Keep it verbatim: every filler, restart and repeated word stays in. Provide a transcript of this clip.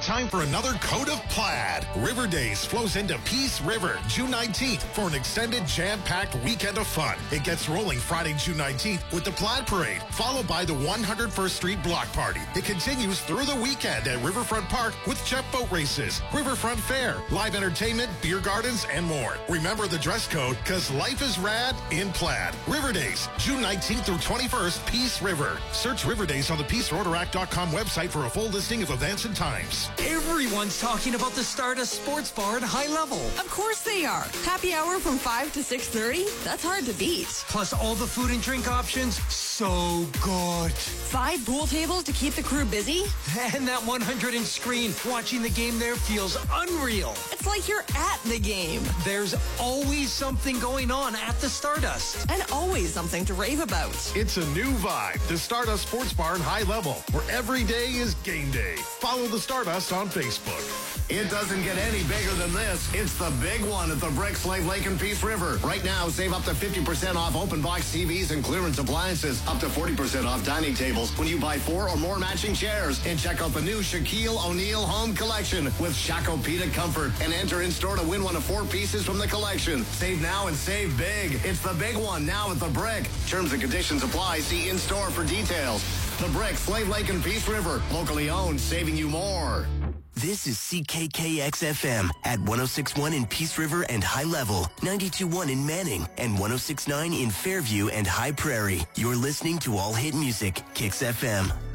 time for another coat of plaid. River Days flows into Peace River June nineteenth for an extended jam-packed weekend of fun. It gets rolling Friday, June nineteenth with the Plaid Parade, followed by the one hundred first Street Block Party. It continues through the weekend at Riverfront Park with jet boat races, Riverfront Fair, live entertainment, beer gardens, and more. Remember the dress code, because life is rad in plaid. River Days, June nineteenth through twenty-first, Peace River. Search River Days on the peace rotaract dot com website for a full listing of events and times. Everyone's talking about the Stardust Sports Bar at High Level. Of course they are. Happy hour from five to six thirty? That's hard to beat. Plus all the food and drink options, so good. Five pool tables to keep the crew busy? And that one hundred inch screen. Watching the game there feels unreal. It's like you're at the game. There's always something going on at the Stardust. And always something to rave about. It's a new vibe. The Stardust Sports Bar in High Level, where every day is game day. Follow the Stardust on Facebook. It doesn't get any bigger than this. It's the big one at the Brick, Slave Lake, and Peace River. Right now, save up to fifty percent off open box T Vs and clearance appliances. Up to forty percent off dining tables when you buy four or more matching chairs. And check out the new Shaquille O'Neal Home Collection with Shacopita Comfort. And enter in-store to win one of four pieces from the collection. Save now and save big. It's the big one now at the Brick. Terms and conditions apply. See in-store for details. The Brick, Slave Lake, and Peace River. Locally owned, saving you more. This is C K K X F M at one oh six point one in Peace River and High Level, ninety-two point one in Manning, and one oh six point nine in Fairview and High Prairie. You're listening to All Hit Music, Kicks F M.